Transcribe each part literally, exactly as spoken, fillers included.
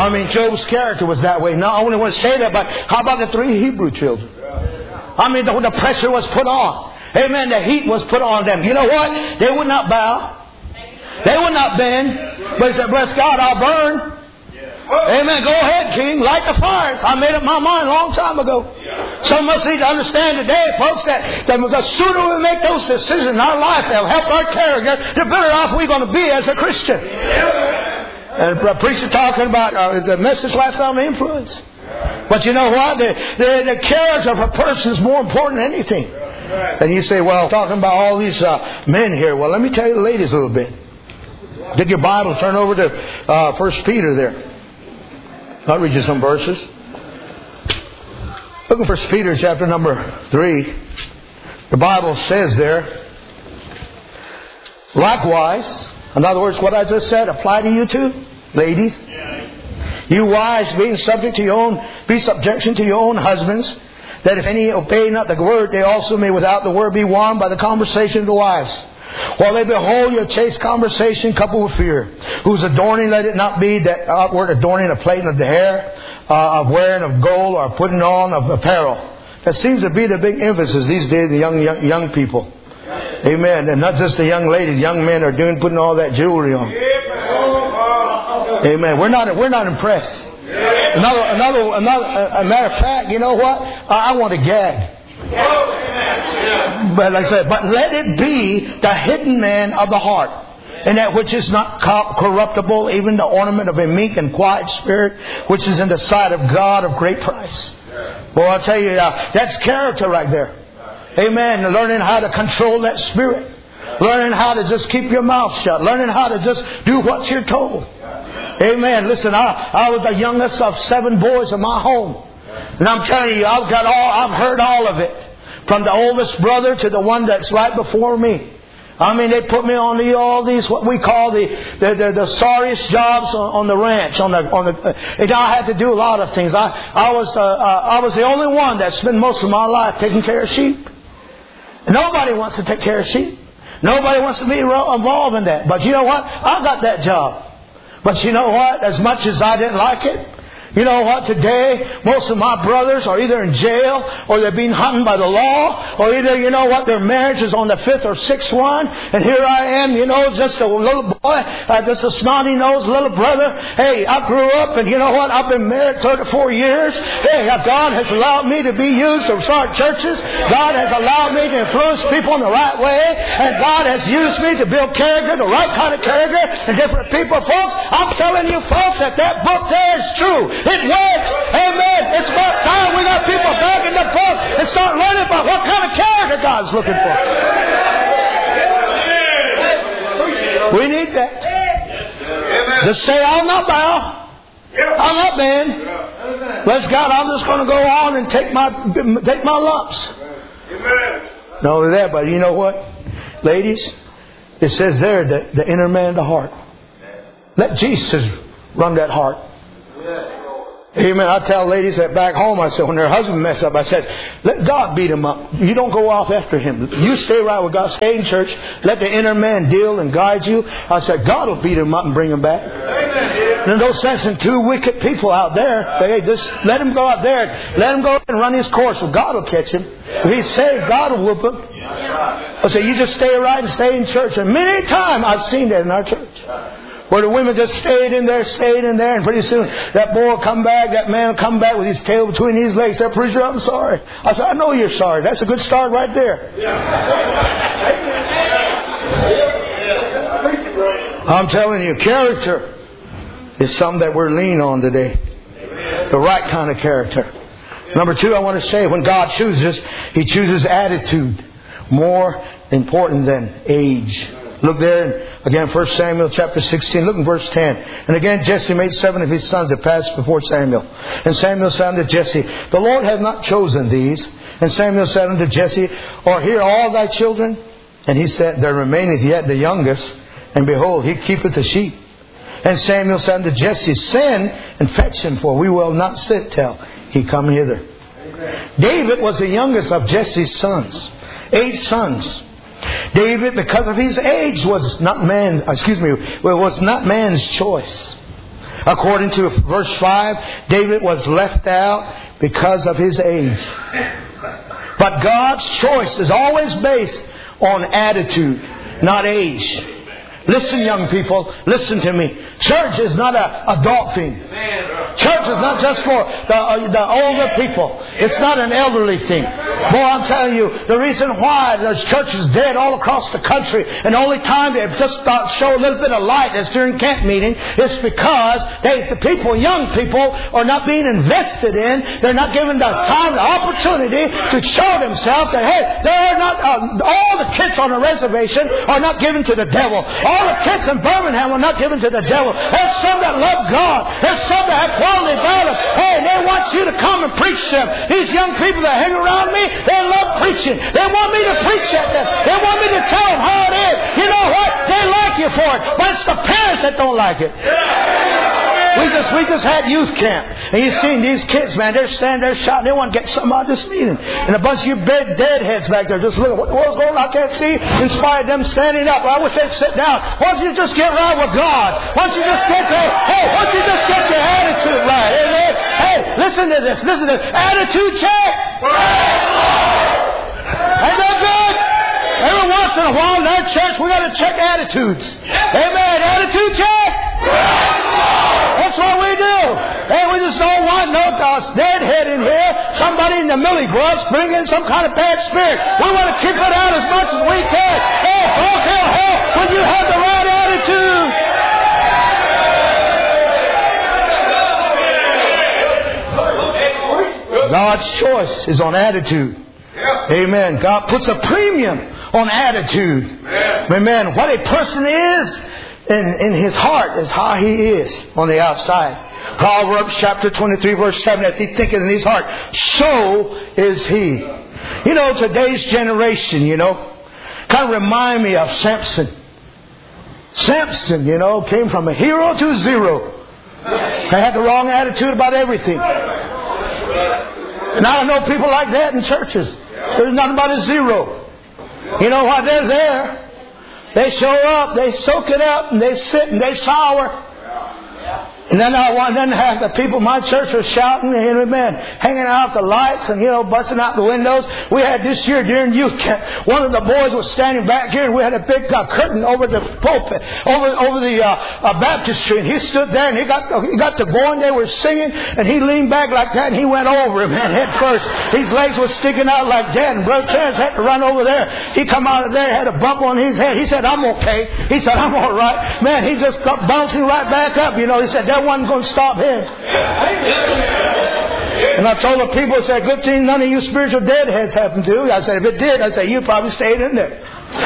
I mean, Job's character was that way. Not only want to say that, but how about the three Hebrew children? I mean, the, the pressure was put on. Amen. The heat was put on them. You know what? They would not bow. They would not bend. But he said, bless God, I'll burn. Amen. Go ahead, King. Light the fires. I made up my mind a long time ago. Some of us need to understand today, folks, that, that the sooner we make those decisions in our life, they'll help our character, the better off we're going to be as a Christian. And a preacher talking about uh, the message last time, influence. But you know what? The, the, the character of a person is more important than anything. And you say, well, talking about all these uh, men here. Well, let me tell you the ladies a little bit. Get your Bible, turn over to uh, First Peter there. I'll read you some verses. Look at First Peter chapter number three. The Bible says there, likewise, in other words, what I just said apply to you too, ladies. You wives, being subject to your own, be subjection to your own husbands, that if any obey not the word, they also may without the word be won by the conversation of the wives. While they behold your chaste conversation coupled with fear, whose adorning let it not be that outward adorning of plaiting of the hair, uh, of wearing of gold, or putting on of apparel. That seems to be the big emphasis these days, the young young, young people. Amen. And not just the young ladies, young men are doing putting all that jewelry on. Amen. We're not we're not impressed. Another another another. A matter of fact, you know what? I, I want to gag. But like I said, but let it be the hidden man of the heart, and that which is not corruptible, even the ornament of a meek and quiet spirit, which is in the sight of God of great price. Well, I'll tell you, uh, that's character right there. Amen. Learning how to control that spirit. Learning how to just keep your mouth shut. Learning how to just do what you're told. Amen. Listen, I, I was the youngest of seven boys in my home. And I'm telling you, I've got all, I've heard all of it. From the oldest brother to the one that's right before me. I mean, they put me on the, all these, what we call the, the, the, the sorriest jobs on, on the ranch. On the, on the, and I had to do a lot of things. I, I, was, uh, uh, I was the only one that spent most of my life taking care of sheep. Nobody wants to take care of sheep. Nobody wants to be involved in that. But you know what? I got that job. But you know what? As much as I didn't like it, you know what? Today, most of my brothers are either in jail or they're being hunted by the law, or either, you know what, their marriage is on the fifth or sixth one. And here I am, you know, just a little boy, uh, just a snotty-nosed little brother. Hey, I grew up and you know what? I've been married thirty-four years. Hey, God has allowed me to be used to start churches. God has allowed me to influence people in the right way. And God has used me to build character, the right kind of character in different people. Folks, I'm telling you folks that that book there is true. It works. Amen. It's about time we got people back in the book and start learning about what kind of character God's looking for. We need that. Just say, I'll not bow. I'll not bend. Bless God, I'm just going to go on and take my take my lumps. Not only that, but you know what, ladies? It says there that the inner man, the heart. Let Jesus run that heart. Amen. I tell ladies that back home, I said, when their husband mess up, I said, let God beat him up. You don't go off after him. You stay right with God. Stay in church. Let the inner man deal and guide you. I said, God will beat him up and bring him back. There's no sense in two wicked people out there. Hey, just let him go out there. Let him go and run his course. Well, God will catch him. If he's saved, God will whoop him. I said, you just stay right and stay in church. And many times I've seen that in our church. Where the women just stayed in there, stayed in there, and pretty soon that boy will come back, that man will come back with his tail between his legs. Say, preacher, I'm sorry. I said, I know you're sorry. That's a good start right there. I'm telling you, character is something that we're leaning on today. The right kind of character. Number two, I want to say, when God chooses, He chooses attitude more important than age. Look there, again, First Samuel chapter sixteen. Look in verse ten. And again, Jesse made seven of his sons that passed before Samuel. And Samuel said unto Jesse, the Lord hath not chosen these. And Samuel said unto Jesse, are here all thy children? And he said, there remaineth yet the youngest, and behold, he keepeth the sheep. And Samuel said unto Jesse, send and fetch him, for we will not sit till he come hither. Amen. David was the youngest of Jesse's sons. Eight sons. David, because of his age, was not man. Excuse me, was not man's choice. According to verse five, David was left out because of his age. But God's choice is always based on attitude, not age. Listen, young people, listen to me. Church is not an adult thing. Church is not just for the, uh, the older people. It's not an elderly thing. Boy, I'm telling you, the reason why there's churches dead all across the country, and the only time they just uh, show a little bit of light is during camp meeting, is because they, the people, young people, are not being invested in. They're not given the time, the opportunity to show themselves that, hey, they're not, uh, all the kids on the reservation are not given to the devil. All the kids in Birmingham are not given to the devil. There's some that love God. There's some that have quality about them. Hey, they want you to come and preach to them. These young people that hang around me, they love preaching. They want me to preach at them. They want me to tell them how it is. You know what? They like you for it. But it's the parents that don't like it. We just we just had youth camp. And you seen these kids, man, they're standing there shouting. They want to get something out of this meeting. And a bunch of you dead, deadheads back there just looking, what the world's going on? I can't see. Inspired them standing up. I wish they'd sit down. Why don't you just get right with God? Why don't you just get there? Hey, why don't you just get your attitude right? Amen? Hey, listen to this. Listen to this. Attitude check. Ain't that good? Every once in a while in our church, we got to check attitudes. Amen. Attitude check. That's what we do. Hey, we just don't want no deadhead in here. Somebody in the millie grubs bring in some kind of bad spirit. We want to keep it out as much as we can. Hey, oh, hell, hell, when you have the right attitude. God's choice is on attitude. Amen. God puts a premium on attitude. Amen. What a person is in, in his heart is how he is on the outside. Proverbs chapter twenty-three verse seven, as he thinketh in his heart, so is he. You know, today's generation, you know, kind of remind me of Samson. Samson, you know, came from a hero to zero. They had the wrong attitude about everything. And I don't know people like that in churches. There's nothing but a zero. You know what? They're there. They show up, they soak it up, and they sit and they sour. And then I want then half the people in my church are shouting, amen, hanging out the lights and, you know, busting out the windows. We had this year during youth camp, one of the boys was standing back here and we had a big uh, curtain over the pulpit, over over the uh, uh, baptistry. And he stood there and he got he got to going. They were singing and he leaned back like that and he went over him, man, head first. His legs were sticking out like that and Brother Chance had to run over there. He come out of there, had a bump on his head. He said, I'm okay. He said, I'm all right. Man, he just got bouncing right back up. You know, he said, that wasn't going to stop him. And I told the people, I said, good thing none of you spiritual deadheads happened to. I said, if it did, I said, you probably stayed in there.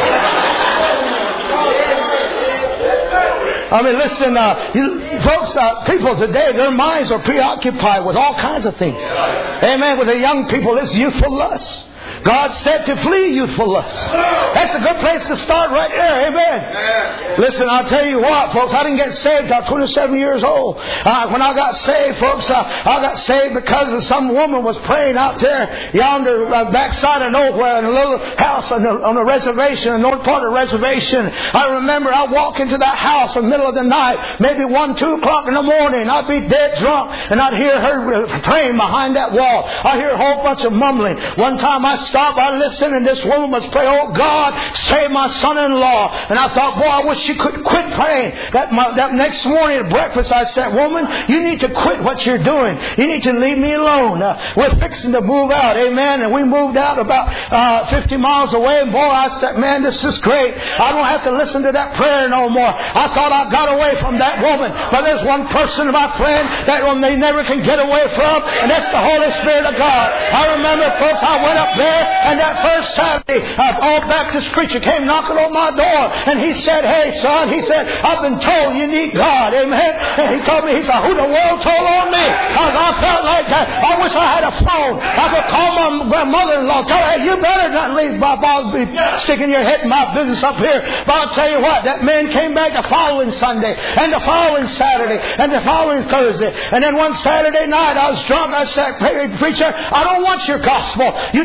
I mean, listen, uh, you, folks, uh, people today, their minds are preoccupied with all kinds of things. Amen. With the young people, it's youthful lust. God said to flee youthful lust. That's a good place to start right there. Amen. Listen, I'll tell you what, folks. I didn't get saved till twenty-seven years old. Uh, when I got saved, folks, uh, I got saved because of some woman was praying out there yonder uh, backside of nowhere in a little house on the, on the reservation, the north part of the reservation. I remember I walk into that house in the middle of the night, maybe one, two o'clock in the morning. I'd be dead drunk, and I'd hear her praying behind that wall. I'd hear a whole bunch of mumbling. One time I stopped, I listened, and this woman was praying, oh God, save my son-in-law. And I thought, boy, I wish she could quit praying. That, my, that next morning at breakfast, I said, woman, you need to quit what you're doing. You need to leave me alone. Uh, we're fixing to move out, amen. And we moved out about uh, fifty miles away, and boy, I said, man, this is great. I don't have to listen to that prayer no more. I thought I got away from that woman. But there's one person, my friend, that one they never can get away from, and that's the Holy Spirit of God. I remember, folks, I went up there, and that first Saturday, an old Baptist preacher came knocking on my door, and he said, hey, son, he said, I've been told you need God, amen. And he told me, he said, who the world told on me? I, I felt like that. I wish I had a phone. I could call my mother-in-law, tell her, hey, you better not leave Bob Bosby sticking your head in my business up here. But I'll tell you what, that man came back the following Sunday, and the following Saturday, and the following Thursday. And then one Saturday night, I was drunk. I said, hey, preacher, I don't want your gospel. You take your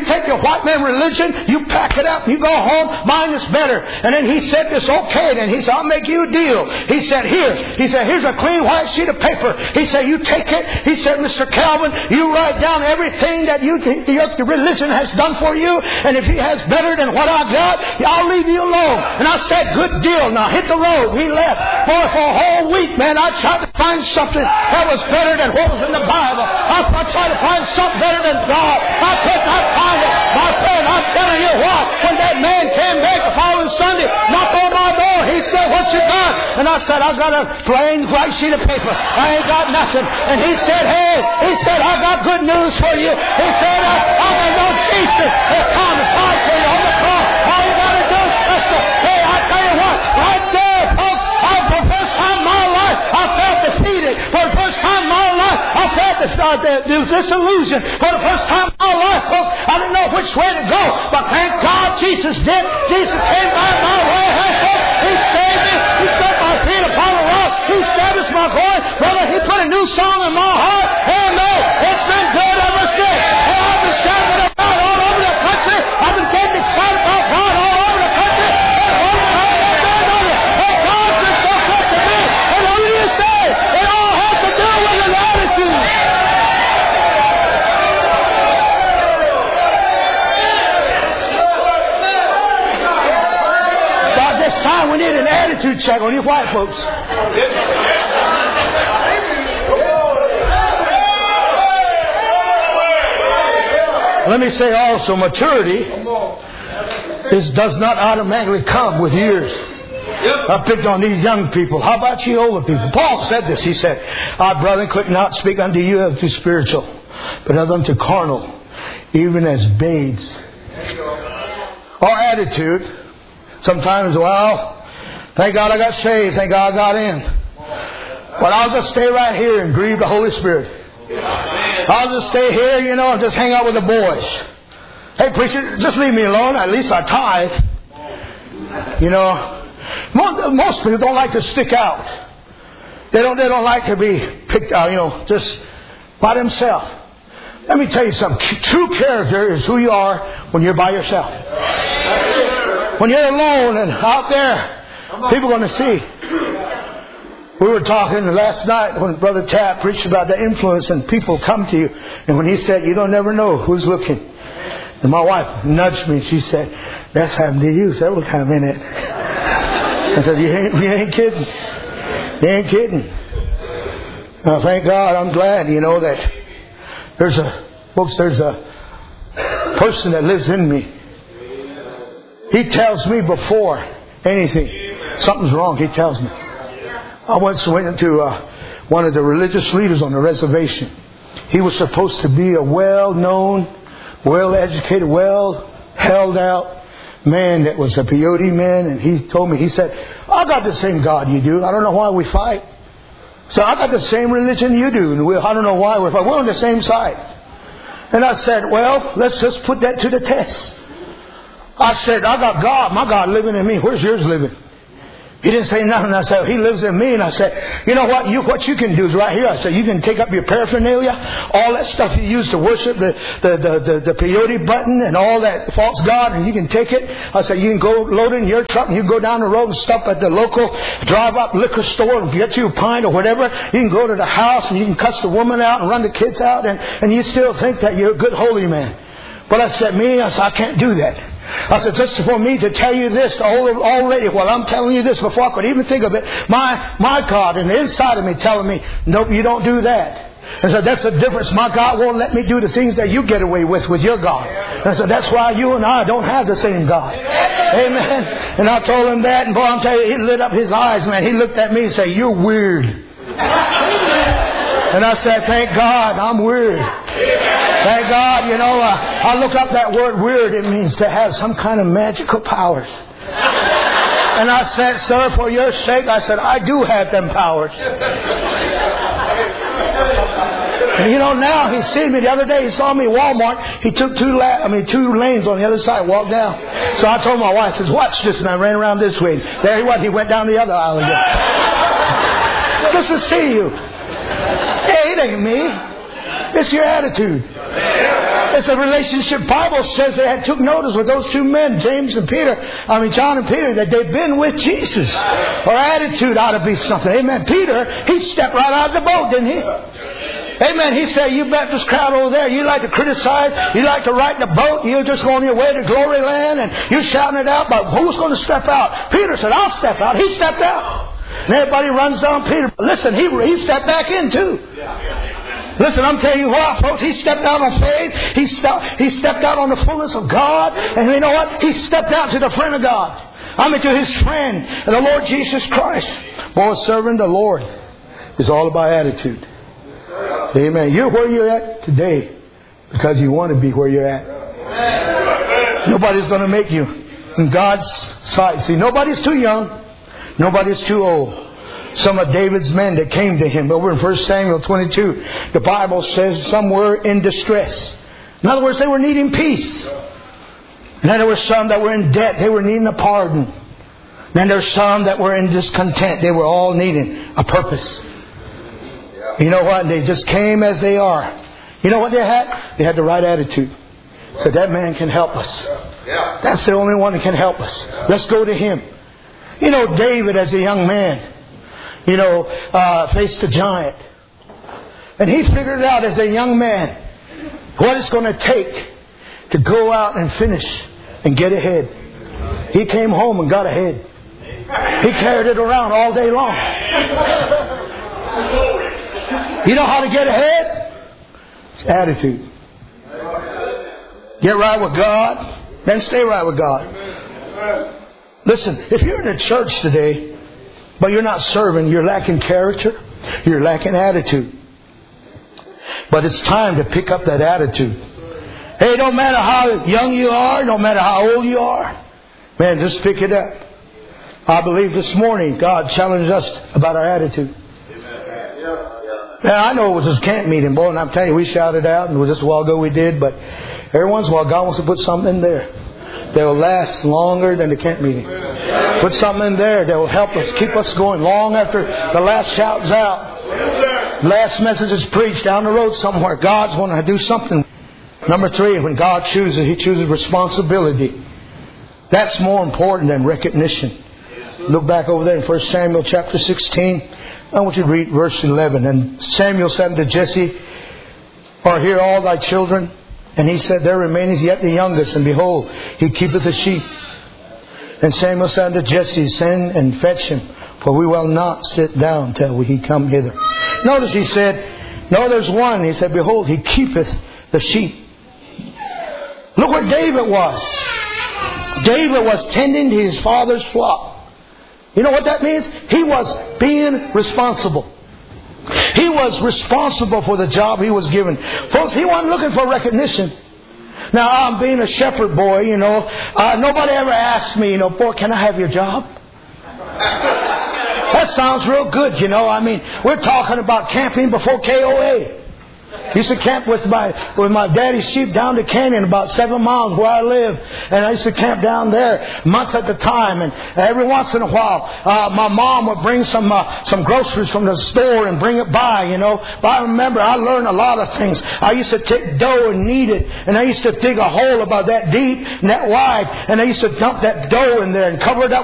white man religion. You pack it up. You go home. Mine is better. And then he said this, okay. Then he said, I'll make you a deal. He said, here. He said, here's a clean white sheet of paper. He said, you take it. He said, Mister Calvin, you write down everything that you think your religion has done for you. And if he has better than what I got, I'll leave you alone. And I said, good deal. Now hit the road. We left. Boy, for a whole week, man, I tried to find something that was better than what was in the Bible. I, I tried to find something better than God. I could not find it. My friend, I'm telling you what, when that man came back the following Sunday, knocked on my door, he said, what you got? And I said, I got a plain white sheet of paper. I ain't got nothing. And he said, hey, he said, I got good news for you. He said, I, I know Jesus has come and died for you on the cross. All you got to do is trust him. Hey, I tell you what, right there, folks, I, for the first time in my life, I felt defeated. For the first time in my life, I felt this, uh, the, the disillusion. For the first time in my life, folks, I didn't know which way to go. But thank God Jesus did. Jesus came by my way. He saved me. He set my feet upon the rock. He established my voice. Brother, he put a new song in my heart. Amen. It's been good ever since. And I've been shouting it out all over the country. I've been getting excited about God all over the country. And all the time I've been on it. And God's been so good to me. And what do you say? It all has to do with your attitude. About this time we need an attitude check on you white folks. Let me say also, maturity is, does not automatically come with years. I picked on these young people. How about you older people? Paul said this. He said, I, brethren, could not speak unto you as to spiritual, but as unto carnal, even as babes. Our attitude, sometimes, well, thank God I got saved. Thank God I got in. But I'll just stay right here and grieve the Holy Spirit. I'll just stay here, you know, and just hang out with the boys. Hey, preacher, just leave me alone. At least I tithe. You know, most, most people don't like to stick out. They don't. They don't like to be picked out. You know, just by themselves. Let me tell you something. True character is who you are when you're by yourself. When you're alone and out there, people are going to see. We were talking last night when Brother Tapp preached about the influence and people come to you. And when he said, you don't never know who's looking. And my wife nudged me. She said, that's happened to you several times, isn't it? I said, you ain't, you ain't kidding. You ain't kidding. Now, thank God, I'm glad, you know, that there's a, folks, there's a person that lives in me. He tells me before anything, something's wrong, he tells me. I once went to uh, one of the religious leaders on the reservation. He was supposed to be a well-known, well-educated, well-held out man that was a peyote man. And he told me, he said, I got the same God you do. I don't know why we fight. So I got the same religion you do. And we, I don't know why we're fighting. We're on the same side. And I said, well, let's just put that to the test. I said, I got God. My God living in me. Where's yours living? He didn't say nothing. I said, he lives in me. And I said, you know what? You, what you can do is right here. I said, you can take up your paraphernalia, all that stuff you use to worship, the, the, the, the, the peyote button and all that false god, and you can take it. I said, you can go load it in your truck and you can go down the road and stop at the local drive-up liquor store and get you a pint or whatever. You can go to the house and you can cuss the woman out and run the kids out, and, and you still think that you're a good holy man. But I said, me, I said, I can't do that. I said, just for me to tell you this already, while I'm telling you this before I could even think of it, my my God and the inside of me telling me, nope, you don't do that. And so that's the difference. My God won't let me do the things that you get away with with your God. And so that's why you and I don't have the same God. Amen. And I told him that, and boy, I'm telling you, he lit up his eyes, man. He looked at me and said, you're weird. And I said, thank God, I'm weird. Thank God, you know, uh, I look up that word weird. It means to have some kind of magical powers. And I said, sir, for your sake, I said, I do have them powers. And you know, now he's seen me. The other day he saw me at Walmart. He took two la- I mean two lanes on the other side, walked down. So I told my wife, I says, watch this. And I ran around this way. There he was. He went down the other aisle again. Just to see you. Hey, it ain't me. It's your attitude. It's a relationship. Bible says they had took notice with those two men, James and Peter, I mean John and Peter, that they've been with Jesus. Our attitude ought to be something. Amen. Peter, he stepped right out of the boat, didn't he? Amen. He said, you Baptist crowd over there, you like to criticize, you like to ride the boat, you're just going your way to glory land, and you're shouting it out, but who's going to step out? Peter said, I'll step out. He stepped out. And everybody runs down Peter. But listen, he, he stepped back in too. Listen, I'm telling you what, folks, he stepped out on faith. He stepped, he stepped out on the fullness of God. And you know what? He stepped out to the friend of God. I mean to his friend, the Lord Jesus Christ. Boy, serving the Lord is all about attitude. Amen. You're where you're at today because you want to be where you're at. Nobody's going to make you in God's sight. See, nobody's too young. Nobody's too old. Some of David's men that came to him over in First Samuel twenty-two, the Bible says some were in distress. In other words, they were needing peace. And then there were some that were in debt. They were needing a pardon. And then there were some that were in discontent. They were all needing a purpose. You know what? They just came as they are. You know what they had? They had the right attitude. So that man can help us. That's the only one that can help us. Let's go to him. You know, David as a young man, you know, uh, faced a giant. And he figured it out as a young man what it's going to take to go out and finish and get ahead. He came home and got ahead. He carried it around all day long. You know how to get ahead? It's attitude. Get right with God, then stay right with God. Listen, if you're in a church today, but you're not serving, you're lacking character, you're lacking attitude. But it's time to pick up that attitude. Hey, no matter how young you are, no matter how old you are, man, just pick it up. I believe this morning God challenged us about our attitude. Now, I know it was a camp meeting, boy, and I'm telling you, we shouted out, and just a while ago we did, but every once in a while God wants to put something in there that will last longer than the camp meeting. Put something in there that will help us, keep us going long after the last shout's out. Last message is preached down the road somewhere. God's going to do something. Number three, when God chooses, He chooses responsibility. That's more important than recognition. Look back over there in First Samuel chapter sixteen. I want you to read verse eleven. And Samuel said unto Jesse, Are here all thy children? And he said, There remaineth yet the youngest, and behold, he keepeth the sheep. And Samuel said unto Jesse, Send and fetch him, for we will not sit down till he come hither. Notice he said, No, there's one. He said, Behold, he keepeth the sheep. Look where David was. David was tending to his father's flock. You know what that means? He was being responsible. He was responsible for the job he was given. Folks, he wasn't looking for recognition. Now, I'm being a shepherd boy, you know. Uh, nobody ever asked me, you know, boy, can I have your job? That sounds real good, you know. I mean, we're talking about camping before K O A. Used to camp with my with my daddy's sheep down the canyon about seven miles where I live, and I used to camp down there months at a time. And every once in a while, uh, my mom would bring some uh, some groceries from the store and bring it by, you know. But I remember I learned a lot of things. I used to take dough and knead it, and I used to dig a hole about that deep and that wide, and I used to dump that dough in there and cover it up